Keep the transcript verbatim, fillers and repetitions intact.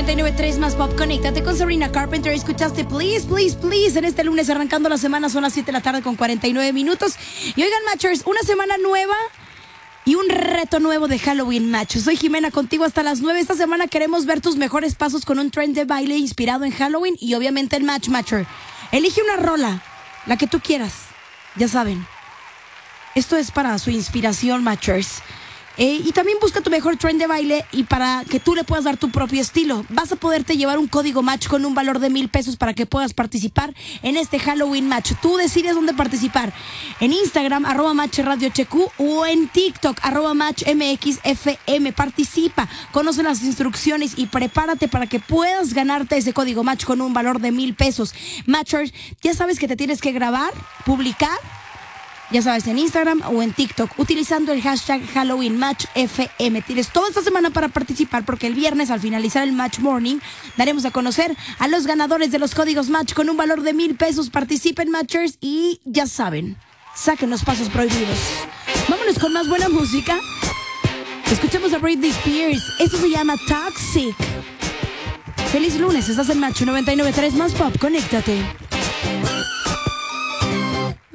noventa y nueve punto tres más pop. Conéctate con Sabrina Carpenter. Escuchaste Please, Please, Please en este lunes arrancando la semana. Son las siete de la tarde con cuarenta y nueve minutos. Y oigan, Matchers, una semana nueva y un reto nuevo de Halloween, Match. Soy Jimena, contigo hasta las nueve. Esta semana queremos ver tus mejores pasos con un trend de baile inspirado en Halloween y obviamente el Match Matcher. Elige una rola, la que tú quieras. Ya saben, esto es para su inspiración, Matchers. Eh, y también busca tu mejor trend de baile y para que tú le puedas dar tu propio estilo. Vas a poderte llevar un código Match con un valor de mil pesos para que puedas participar en este Halloween Match. Tú decides dónde participar. En Instagram, arroba Match Radio H Q o en TikTok, arroba Match M X F M. Participa, conoce las instrucciones y prepárate para que puedas ganarte ese código Match con un valor de mil pesos. Matchers, ya sabes que te tienes que grabar, publicar, ya sabes, en Instagram o en TikTok, utilizando el hashtag Halloween Match F M. Tienes toda esta semana para participar porque el viernes, al finalizar el Match Morning, daremos a conocer a los ganadores de los códigos Match con un valor de mil pesos. Participen, Matchers, y ya saben, saquen los pasos prohibidos. Vámonos con más buena música. Escuchemos a Britney Spears. Esto se llama Toxic. Feliz lunes, estás en Match noventa y nueve punto tres más pop. Conéctate.